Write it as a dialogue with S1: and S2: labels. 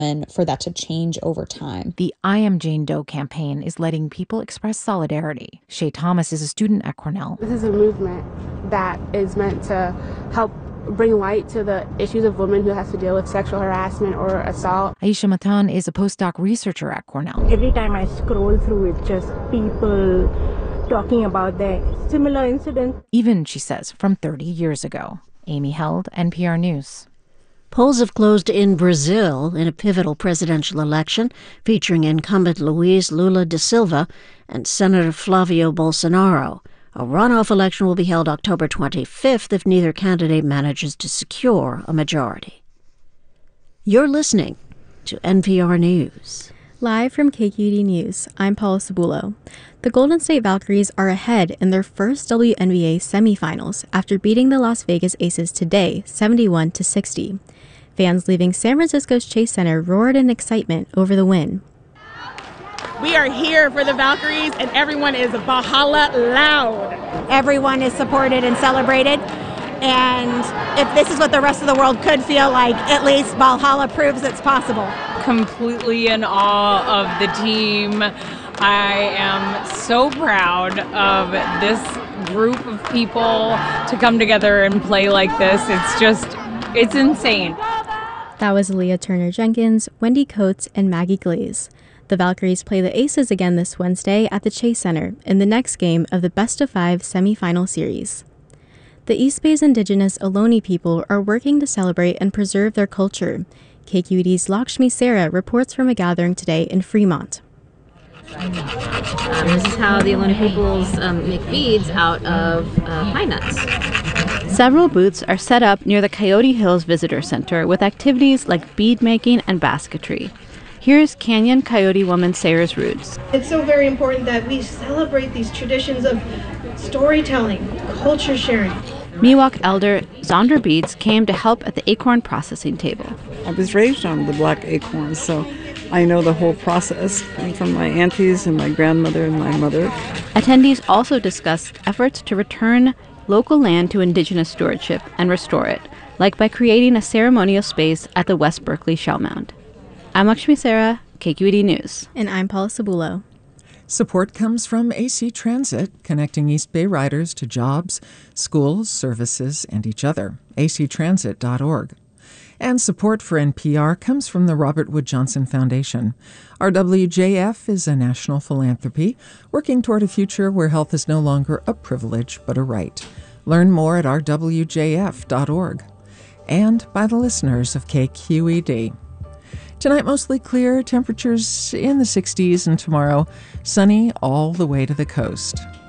S1: and for that to change over time.
S2: The I Am Jane Doe campaign is letting people express solidarity. Shay Thomas is a student at Cornell.
S3: This is a movement that is meant to help bring light to the issues of women who have to deal with sexual harassment or assault.
S2: Aisha Matan is a postdoc researcher at Cornell.
S4: Every time I scroll through it, just people talking about their similar incidents.
S2: Even, she says, from 30 years ago. Amy Held, NPR News.
S5: Polls have closed in Brazil in a pivotal presidential election featuring incumbent Luiz Lula da Silva and Senator Flavio Bolsonaro. A runoff election will be held October 25th if neither candidate manages to secure a majority. You're listening to NPR News.
S6: Live from KQED News, I'm Paula Cebulo. The Golden State Valkyries are ahead in their first WNBA semifinals after beating the Las Vegas Aces today, 71-60. Fans leaving San Francisco's Chase Center roared in excitement over the win.
S7: We are here for the Valkyries, and everyone is Valhalla loud.
S8: Everyone is supported and celebrated, and if this is what the rest of the world could feel like, at least Valhalla proves it's possible.
S9: Completely in awe of the team. I am so proud of this group of people to come together and play like this. It's insane.
S6: That was Leah Turner-Jenkins, Wendy Coates, and Maggie Glaze. The Valkyries play the Aces again this Wednesday at the Chase Center in the next game of the best-of-5 semifinal series. The East Bay's indigenous Ohlone people are working to celebrate and preserve their culture. KQED's Lakshmi Sarah reports from a gathering today in Fremont.
S10: This is how the Ohlone peoples make beads out of pine nuts.
S11: Several booths are set up near the Coyote Hills Visitor Center with activities like bead making and basketry. Here's Canyon Coyote woman Sayers Roots.
S12: It's so very important that we celebrate these traditions of storytelling, culture sharing.
S11: Miwok elder Zondra Beads came to help at the acorn processing table.
S13: I was raised on the black acorns, so I know the whole process from my aunties and my grandmother and my mother.
S11: Attendees also discussed efforts to return local land to indigenous stewardship and restore it, like by creating a ceremonial space at the West Berkeley Shell Mound. I'm Lakshmi Sarah, KQED News.
S6: And I'm Paula Cebulo.
S14: Support comes from AC Transit, connecting East Bay riders to jobs, schools, services, and each other. actransit.org. And support for NPR comes from the Robert Wood Johnson Foundation. RWJF is a national philanthropy working toward a future where health is no longer a privilege but a right. Learn more at rwjf.org. And by the listeners of KQED. Tonight, mostly clear, temperatures in the 60s, and tomorrow, sunny all the way to the coast.